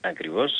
Ακριβώς.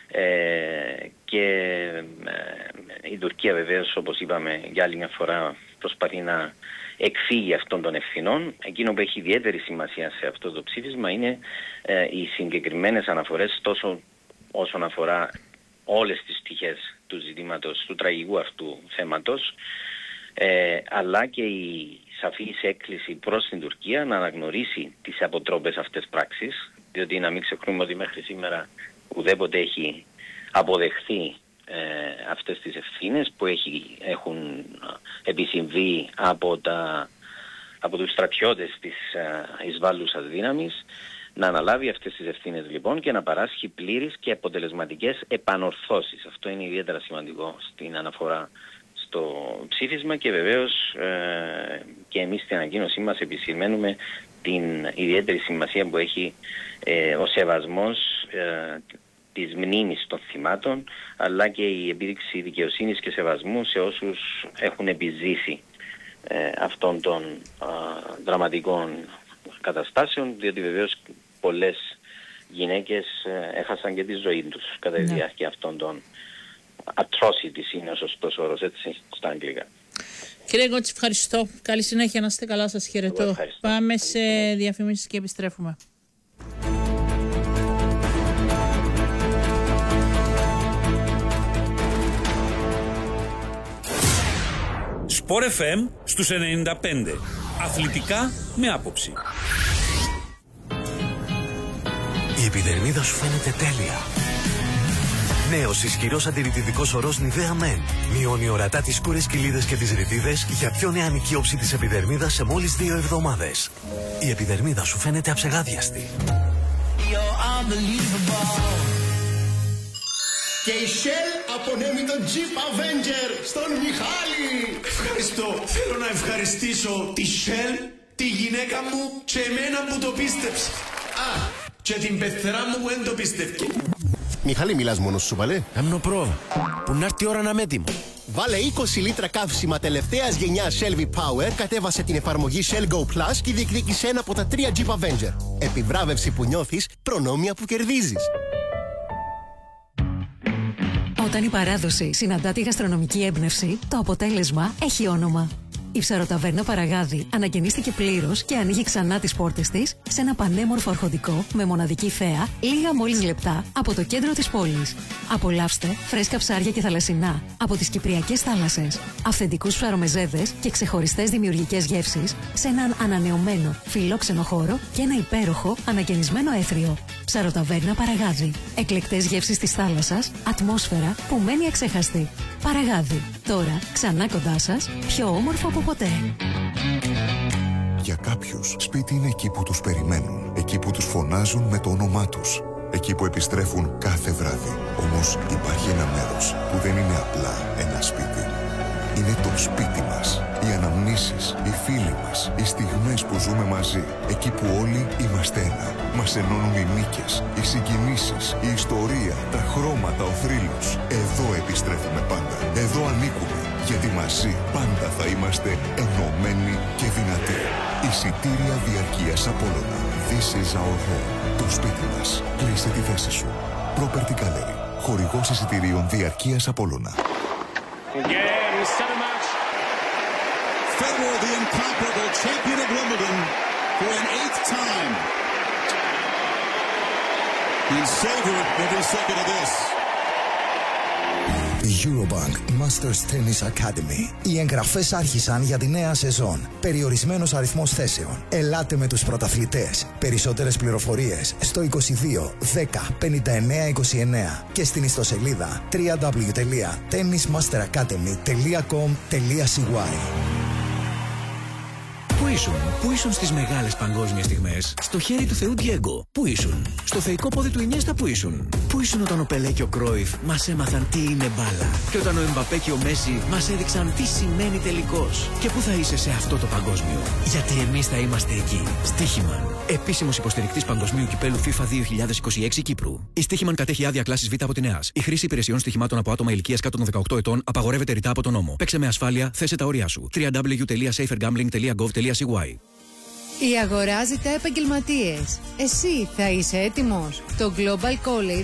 Και η Τουρκία βεβαίως, όπως είπαμε, για άλλη μια φορά προσπαθεί να εκφύγει αυτών των ευθυνών. Εκείνο που έχει ιδιαίτερη σημασία σε αυτό το ψήφισμα είναι οι συγκεκριμένες αναφορές, τόσο όσον αφορά όλες τις πτυχές του ζητήματος, του τραγικού αυτού θέματος, αλλά και η σαφής έκκληση προς την Τουρκία να αναγνωρίσει τις αποτρόπες αυτές πράξεις, διότι να μην ξεχνούμε ότι μέχρι σήμερα ουδέποτε έχει αποδεχθεί αυτές τις ευθύνες που έχουν επισυμβεί από τους στρατιώτες της εισβάλλουσας δύναμης, να αναλάβει αυτές τις ευθύνες λοιπόν και να παράσχει πλήρεις και αποτελεσματικές επανορθώσεις. Αυτό είναι ιδιαίτερα σημαντικό στην αναφορά στο ψήφισμα και βεβαίως και εμείς στην ανακοίνωσή μας επισημαίνουμε την ιδιαίτερη σημασία που έχει ο σεβασμός της μνήμης των θυμάτων, αλλά και η επίδειξη δικαιοσύνης και σεβασμού σε όσους έχουν επιζήσει αυτών των δραματικών καταστάσεων, διότι βεβαίως πολλές γυναίκες έχασαν και τη ζωή τους κατά τη διάρκεια αυτών των atrocities, είναι ο σωστός όρος, έτσι, στα αγγλικά. Κύριε Γκότση, ευχαριστώ. Καλή συνέχεια, να είστε καλά, σας χαιρετώ. Πάμε σε διαφημίσεις και επιστρέφουμε. Sport FM στους 95. Αθλητικά με άποψη. Η επιδερμίδα σου φαίνεται τέλεια. Νέος ισχυρός αντιρρητιδικός ορός Nivea Men. Μειώνει ορατά τις σκούρες κοιλίδες και τις ρητίδες για πιο νεανική όψη της επιδερμίδας σε μόλις 2 εβδομάδες. Η επιδερμίδα σου φαίνεται αψεγάδιαστη. Και η Shell απονέμει τον Jeep Avenger στον Μιχάλη. Ευχαριστώ. Θέλω να ευχαριστήσω τη Shell, τη γυναίκα μου και εμένα που το πίστεψε. Και την πεθερά μου που δεν το πίστευκε. Μιχάλη, μιλάς μόνος σου, παλέ? Αμνοπρό, που να έρθει η ώρα να είμαι έτοιμο. Βάλε 20 λίτρα καύσιμα τελευταίας γενιάς Shell V-Power, κατέβασε την εφαρμογή Shell Go Plus και διεκδίκησε ένα από τα 3 Jeep Avenger. Επιβράβευση που νιώθεις, προνόμια που κερδίζεις. Όταν η παράδοση συναντά τη γαστρονομική έμπνευση, το αποτέλεσμα έχει όνομα. Η ψαροταβέρνα Παραγάδι ανακαινίστηκε πλήρως και ανοίγει ξανά τις πόρτες της σε ένα πανέμορφο αρχοντικό με μοναδική θέα, λίγα μόλις λεπτά από το κέντρο της πόλης. Απολαύστε φρέσκα ψάρια και θαλασσινά από τις κυπριακές θάλασσες, αυθεντικούς ψαρομεζέδες και ξεχωριστές δημιουργικές γεύσεις σε έναν ανανεωμένο φιλόξενο χώρο και ένα υπέροχο ανακαινισμένο έθριο. Ψαροταβέρνα Παραγάδι. Εκλεκτές γεύσεις της θάλασσας, ατμόσφαιρα που μένει αξέχαστη. Παραγάδι. Τώρα ξανά κοντά σας, πιο όμορφο από ποτέ. Για κάποιους, σπίτι είναι εκεί που τους περιμένουν, εκεί που τους φωνάζουν με το όνομά τους, εκεί που επιστρέφουν κάθε βράδυ. Όμως υπάρχει ένα μέρος που δεν είναι απλά ένα σπίτι. Είναι το σπίτι μας. Οι αναμνήσεις, οι φίλοι μας, οι στιγμές που ζούμε μαζί. Εκεί που όλοι είμαστε ένα. Μας ενώνουν οι νίκες, οι συγκινήσεις, η ιστορία, τα χρώματα, ο θρύλος. Εδώ επιστρέφουμε πάντα. Εδώ ανήκουμε. Γιατί μαζί πάντα θα είμαστε ενωμένοι και δυνατοί. Εισιτήρια διαρκείας Απόλλωνα. This is our home. Το σπίτι μας. Κλείσε τη θέση σου. Property Gallery. Χορηγός εισιτηρίων διαρκείας Απόλλωνα. Federer, the incomparable champion of Wimbledon for an 8th time. He savored every second of this. Eurobank Masters Tennis Academy. Οι εγγραφές άρχισαν για τη νέα σεζόν. Περιορισμένος αριθμός θέσεων. Ελάτε με τους πρωταθλητές. Περισσότερες πληροφορίες στο 22 10 59 29 και στην ιστοσελίδα www.tennismasteracademy.com.cy. Πού ήσουν στις μεγάλες παγκόσμιες στιγμές? Στο χέρι του Θεού Ντιέγκο. Πού ήσουν? Στο θεϊκό πόδι του Ινιέστα. Πού ήσουν? Πού ήσουν όταν ο Πελέ και ο Κρόιφ μας έμαθαν τι είναι μπάλα? Και όταν ο Εμπαπέ και ο Μέση μας έδειξαν τι σημαίνει τελικός? Και πού θα είσαι σε αυτό το παγκόσμιο? Γιατί εμείς θα είμαστε εκεί. Στίχημαν. Επίσημος υποστηρικτής Παγκοσμίου Κυπέλου FIFA 2026 Κύπρου. Η Στίχημαν κατέχει άδεια κλάσης Β από τη ΕΑΣ. Η χρήση υπηρεσιών στοιχημάτων από άτομα ηλικίας κάτω των 18 ετών απαγορεύεται ρητά από τον νόμο. Παίξε με ασφάλεια, θέσε τα όρια σου. www.safergambling.gov.cy. Ή αγοράζετε επαγγελματίες. Εσύ θα είσαι έτοιμος? Το Global College